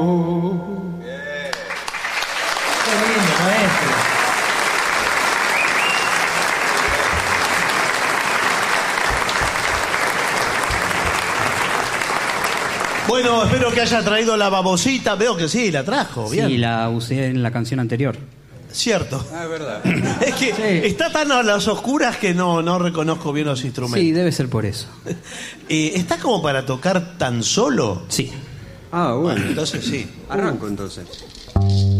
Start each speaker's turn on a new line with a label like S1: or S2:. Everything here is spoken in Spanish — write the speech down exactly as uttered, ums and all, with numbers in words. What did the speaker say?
S1: Qué lindo, maestro.
S2: Bueno, espero que haya traído la babosita. Veo que sí, la trajo. Bien.
S3: Sí, la usé en la canción anterior.
S2: Cierto.
S4: Ah, es verdad.
S2: Es que
S3: Sí.
S2: está tan a las oscuras que no, no reconozco bien los instrumentos.
S3: Sí, debe ser por eso.
S2: Eh, ¿Está como para tocar tan solo?
S3: Sí.
S4: Ah, bueno.
S2: Entonces sí.
S4: Arranco entonces.